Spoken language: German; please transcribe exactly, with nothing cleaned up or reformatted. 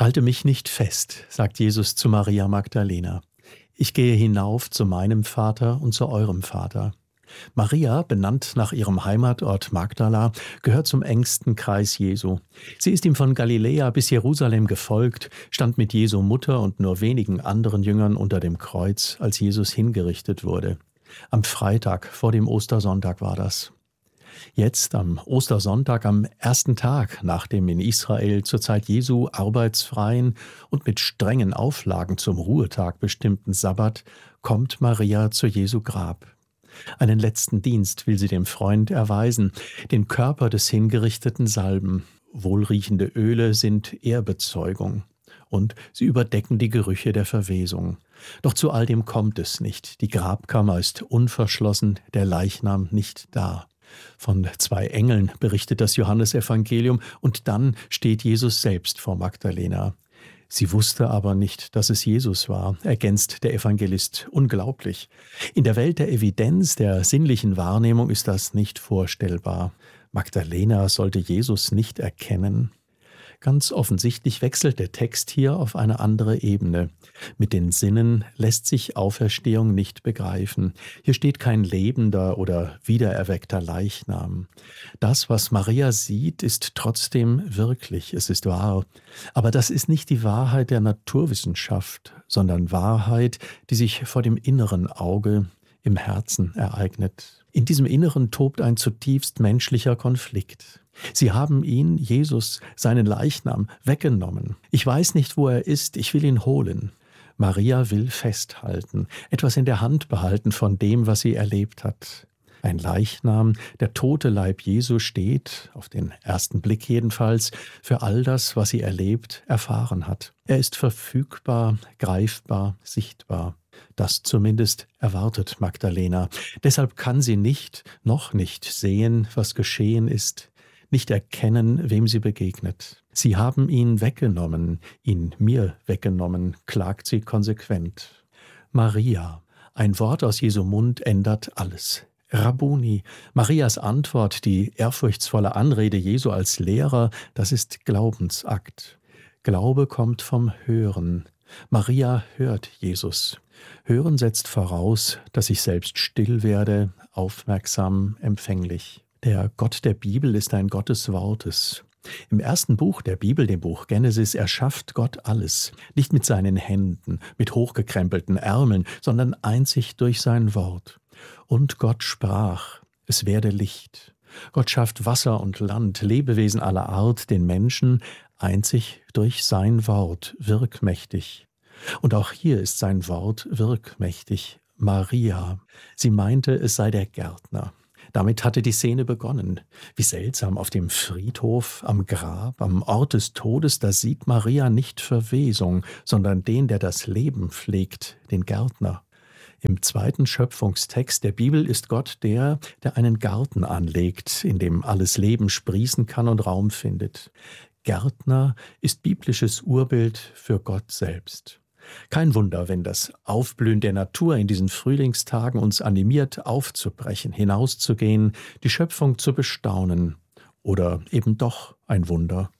Halte mich nicht fest, sagt Jesus zu Maria Magdalena. Ich gehe hinauf zu meinem Vater und zu eurem Vater. Maria, benannt nach ihrem Heimatort Magdala, gehört zum engsten Kreis Jesu. Sie ist ihm von Galiläa bis Jerusalem gefolgt, stand mit Jesu Mutter und nur wenigen anderen Jüngern unter dem Kreuz, als Jesus hingerichtet wurde. Am Freitag vor dem Ostersonntag war das. Jetzt am Ostersonntag, am ersten Tag nach dem in Israel zur Zeit Jesu arbeitsfreien und mit strengen Auflagen zum Ruhetag bestimmten Sabbat, kommt Maria zu Jesu Grab. Einen letzten Dienst will sie dem Freund erweisen, den Körper des Hingerichteten salben. Wohlriechende Öle sind Ehrbezeugung und sie überdecken die Gerüche der Verwesung. Doch zu all dem kommt es nicht. Die Grabkammer ist unverschlossen, der Leichnam nicht da. Von zwei Engeln berichtet das Johannesevangelium und dann steht Jesus selbst vor Magdalena. Sie wusste aber nicht, dass es Jesus war, ergänzt der Evangelist. Unglaublich. In der Welt der Evidenz, der sinnlichen Wahrnehmung ist das nicht vorstellbar. Magdalena sollte Jesus nicht erkennen. Ganz offensichtlich wechselt der Text hier auf eine andere Ebene. Mit den Sinnen lässt sich Auferstehung nicht begreifen. Hier steht kein lebender oder wiedererweckter Leichnam. Das, was Maria sieht, ist trotzdem wirklich, es ist wahr. Aber das ist nicht die Wahrheit der Naturwissenschaft, sondern Wahrheit, die sich vor dem inneren Auge im Herzen ereignet. In diesem Inneren tobt ein zutiefst menschlicher Konflikt. Sie haben ihn, Jesus, seinen Leichnam, weggenommen. Ich weiß nicht, wo er ist, ich will ihn holen. Maria will festhalten, etwas in der Hand behalten von dem, was sie erlebt hat. Ein Leichnam, der tote Leib Jesu steht, auf den ersten Blick jedenfalls, für all das, was sie erlebt, erfahren hat. Er ist verfügbar, greifbar, sichtbar. Das zumindest erwartet Magdalena. Deshalb kann sie nicht, noch nicht sehen, was geschehen ist, nicht erkennen, wem sie begegnet. Sie haben ihn weggenommen, ihn mir weggenommen, klagt sie konsequent. Maria, ein Wort aus Jesu Mund ändert alles. Rabbuni, Marias Antwort, die ehrfurchtsvolle Anrede Jesu als Lehrer, das ist Glaubensakt. Glaube kommt vom Hören. Maria hört Jesus. Hören setzt voraus, dass ich selbst still werde, aufmerksam, empfänglich. Der Gott der Bibel ist ein Gott des Wortes. Im ersten Buch der Bibel, dem Buch Genesis, erschafft Gott alles. Nicht mit seinen Händen, mit hochgekrempelten Ärmeln, sondern einzig durch sein Wort. Und Gott sprach, es werde Licht. Gott schafft Wasser und Land, Lebewesen aller Art, den Menschen, einzig durch sein Wort, wirkmächtig. Und auch hier ist sein Wort wirkmächtig. Maria, sie meinte, es sei der Gärtner. Damit hatte die Szene begonnen. Wie seltsam, auf dem Friedhof, am Grab, am Ort des Todes, da sieht Maria nicht Verwesung, sondern den, der das Leben pflegt, den Gärtner. Im zweiten Schöpfungstext der Bibel ist Gott der, der einen Garten anlegt, in dem alles Leben sprießen kann und Raum findet. Gärtner ist biblisches Urbild für Gott selbst. Kein Wunder, wenn das Aufblühen der Natur in diesen Frühlingstagen uns animiert, aufzubrechen, hinauszugehen, die Schöpfung zu bestaunen. Oder eben doch ein Wunder.